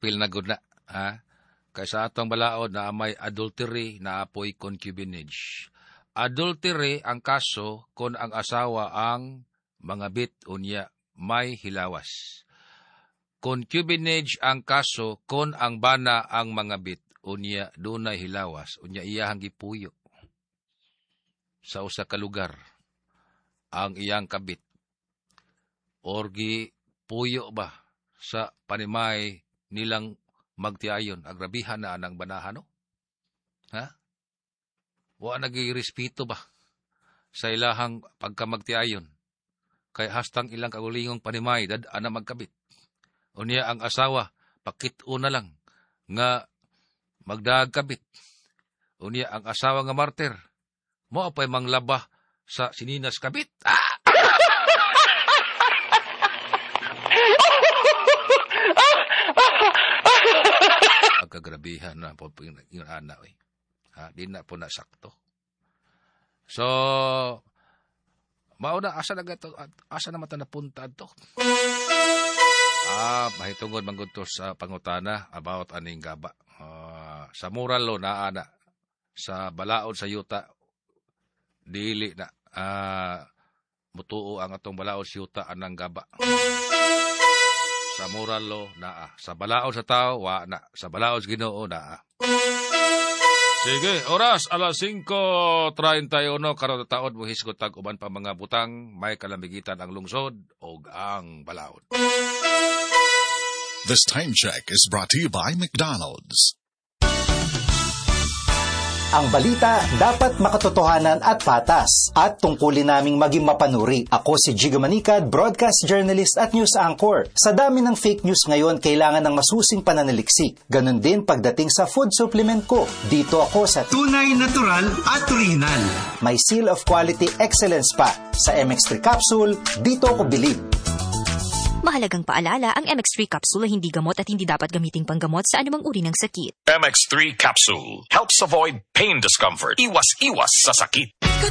apil na gud na. Ha? Kaysa atong balaod na may adultery na apoy concubinage. Adultery ang kaso kung ang asawa ang mangabit unya may hilawas. Concubinage ang kaso kung ang bana ang mangabit unya dunay hilawas, unya iyahang gipuyo sa usa ka lugar ang iyang kabit or gipuyo ba sa panimay nilang magtiayon. Agrabihan na anang banahan, no? Ha? Wa nagirespeto ba sa ilahang pagkamagtiayon? Kay hastang ilang kagulingong panimay dad ana magkabit. Unya ang asawa pakit-o na lang nga magdagkabit. Unya ang asawa nga martir mo apay manglaba sa sininas kabit. Pagkagrabihan na po yung ana, eh. Ha, di na po nasakto. So, mauna, asa na mata napunta to? Mahitungod manggunto sa pangutana about aning gaba. Sa moral law na ana, sa balaod sa yuta, dili na, mutuo ang atong balaod sa yuta anang gaba. Sa moral law naa. Sa balaod sa tao, wa na. Sa balaod sa Ginoo naa. Sige, oras, alas 5:31, karon taon mo hisgot tag uban pa mga butang, may kalamigitan ang lungsod o ang balaod. This time check is brought to you by McDonald's. Ang balita dapat makatotohanan at patas at tungkulin naming maging mapanuri. Ako si Jigo Manicad, broadcast journalist at news anchor. Sa dami ng fake news ngayon, kailangan ng masusing pananaliksik. Ganon din pagdating sa food supplement ko. Dito ako sa tunay, natural at original. May seal of quality excellence pa. Sa MX3 capsule, dito ako bilib. Mahalagang paalala, ang MX3 capsule ay hindi gamot at hindi dapat gamiting panggamot sa anumang uri ng sakit. MX3 capsule helps avoid pain discomfort. Iwas-iwas sa sakit.